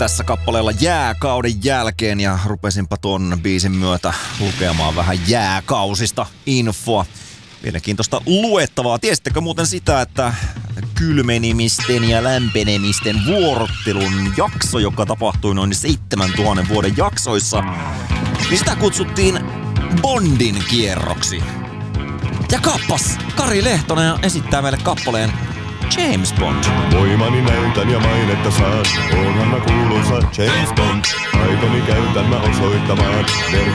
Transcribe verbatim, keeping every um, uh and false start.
tässä kappaleella jääkauden jälkeen ja rupesinpa ton biisin myötä lukemaan vähän jääkausista infoa. Mielenkiintoista luettavaa. Tiesittekö muuten sitä, että kylmenemisten ja lämpenemisten vuorottelun jakso, joka tapahtui noin seitsemäntuhannen vuoden jaksoissa, niin sitä kutsuttiin Bondin kierroksi. Ja kappas, Kari Lehtonen esittää meille kappaleen James Bond. Voimani näytän ja mainetta saan, oonhan mä kuuluisa James Bond. Taitoni käytän mä osoittamaan.